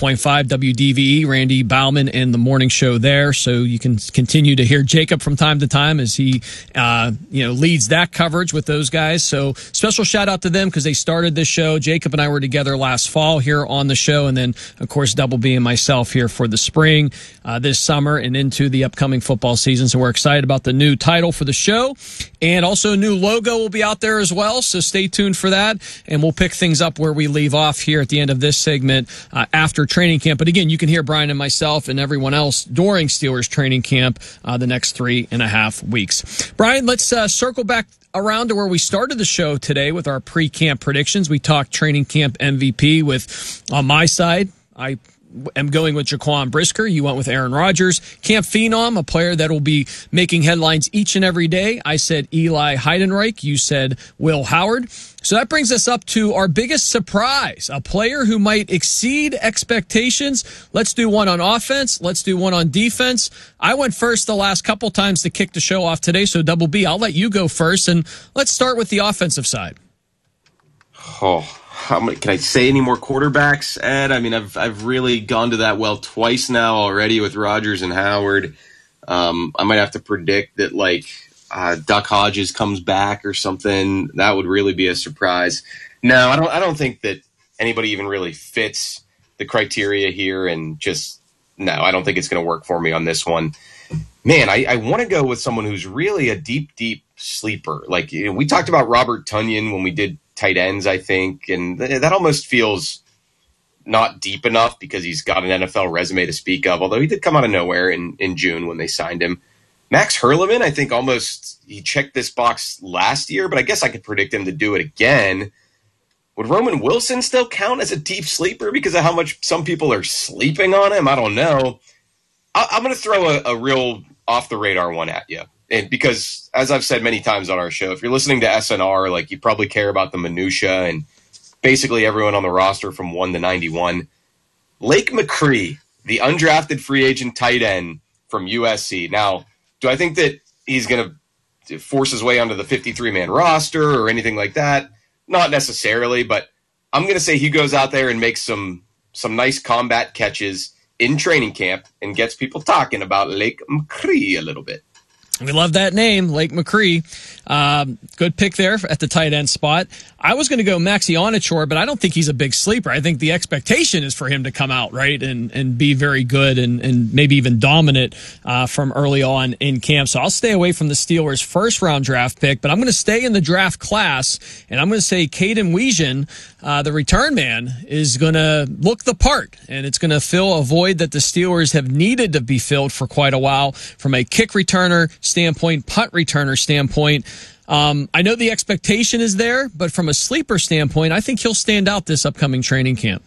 104.5 WDVE, Randy Bauman and the morning show there. So you can continue to hear Jacob from time to time as he, leads that coverage with those guys. So special shout out to them because they started this show. Jacob and I were together last fall here on the show. And then, of course, Double B and myself here for the spring, this summer and into the upcoming football season. So we're excited about the new title for the show. And also a new logo will be out there as well. So stay tuned for that. And we'll pick things up where we leave off here at the end of this segment after training camp. But again, you can hear Brian and myself and everyone else during Steelers training camp the next 3.5 weeks. Brian, let's circle back around to where we started the show today with our pre-camp predictions. We talked training camp MVP with, on my side, I am going with Jaquan Brisker. You went with Aaron Rodgers. Camp Phenom, a player that will be making headlines each and every day. I said Eli Heidenreich. You said Will Howard. So that brings us up to our biggest surprise, a player who might exceed expectations. Let's do one on offense. Let's do one on defense. I went first the last couple times to kick the show off today, so Double B, I'll let you go first, and let's start with the offensive side. How many, can I say any more quarterbacks, Ed? I mean, I've really gone to that well twice now already with Rodgers and Howard. I might have to predict that Duck Hodges comes back or something. That would really be a surprise. No, I don't think that anybody even really fits the criteria here, and I don't think it's going to work for me on this one. Man, I want to go with someone who's really a deep, deep sleeper. We talked about Robert Tonyan when we did tight ends, I think, and that almost feels not deep enough because he's got an NFL resume to speak of, although he did come out of nowhere in June when they signed him. Max Hurleman, I think he checked this box last year, but I guess I could predict him to do it again. Would Roman Wilson still count as a deep sleeper because of how much some people are sleeping on him? I don't know. I'm going to throw a real off-the-radar one at you. And because, as I've said many times on our show, if you're listening to SNR, you probably care about the minutia and basically everyone on the roster from 1 to 91. Lake McCree, the undrafted free agent tight end from USC. Now, do I think that he's going to force his way onto the 53-man roster or anything like that? Not necessarily, but I'm going to say he goes out there and makes some nice combat catches in training camp and gets people talking about Lake McCree a little bit. We love that name, Lake McCree. Good pick there at the tight end spot. I was going to go Maxi Onachor, but I don't think he's a big sleeper. I think the expectation is for him to come out, right, and be very good and maybe even dominant from early on in camp. So I'll stay away from the Steelers' first-round draft pick, but I'm going to stay in the draft class, and I'm going to say Caden Weejan, the return man, is going to look the part, and it's going to fill a void that the Steelers have needed to be filled for quite a while from a kick returner standpoint, punt returner standpoint. I know the expectation is there, but from a sleeper standpoint, I think he'll stand out this upcoming training camp.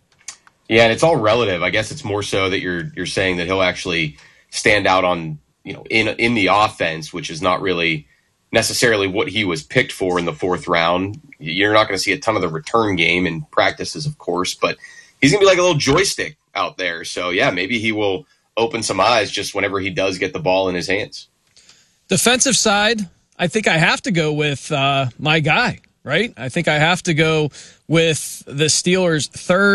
Yeah, and it's all relative. I guess it's more so that you're saying that he'll actually stand out on, in the offense, which is not really necessarily what he was picked for in the fourth round. You're not going to see a ton of the return game in practices, of course, but he's going to be like a little joystick out there. So, yeah, maybe he will open some eyes just whenever he does get the ball in his hands. Defensive side, I think I have to go with my guy, right? I think I have to go with the Steelers'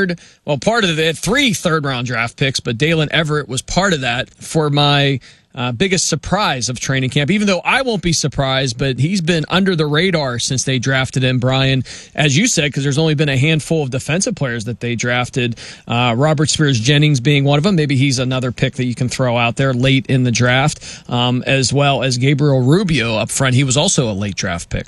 part of it, 3 third-round draft picks, but Dalen Everett was part of that for my biggest surprise of training camp, even though I won't be surprised, but he's been under the radar since they drafted him, Brian, as you said, because there's only been a handful of defensive players that they drafted, Robert Spears-Jennings being one of them. Maybe he's another pick that you can throw out there late in the draft, as well as Gabriel Rubio up front. He was also a late draft pick.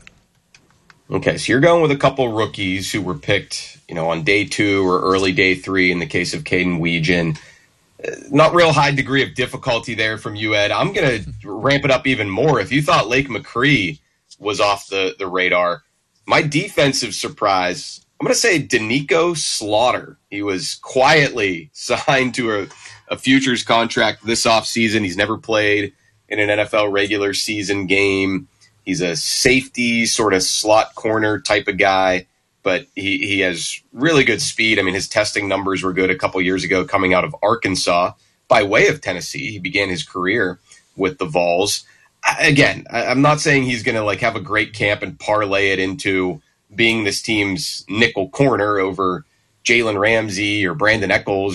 Okay, so you're going with a couple rookies who were picked, on day 2 or early day 3 in the case of Caden Weejan. Not real high degree of difficulty there from you, Ed. I'm going to ramp it up even more. If you thought Lake McCree was off the radar, my defensive surprise, I'm going to say Danico Slaughter. He was quietly signed to a futures contract this offseason. He's never played in an NFL regular season game. He's a safety, sort of slot corner type of guy, but he has really good speed. I mean, his testing numbers were good a couple years ago coming out of Arkansas by way of Tennessee. He began his career with the Vols. Again, I'm not saying he's going to have a great camp and parlay it into being this team's nickel corner over Jalen Ramsey or Brandon Eccles